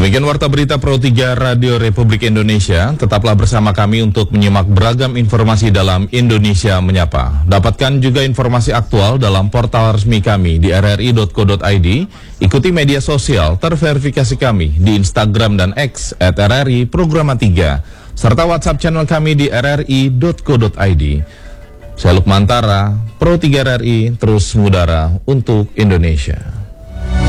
Demikian Warta Berita Pro 3 Radio Republik Indonesia. Tetaplah bersama kami untuk menyimak beragam informasi dalam Indonesia Menyapa. Dapatkan juga informasi aktual dalam portal resmi kami di rri.co.id. Ikuti media sosial terverifikasi kami di Instagram dan X @RRI Programa 3, serta WhatsApp channel kami di rri.co.id. Saya Lukman Tara, Pro 3 RRI, terus mengudara untuk Indonesia.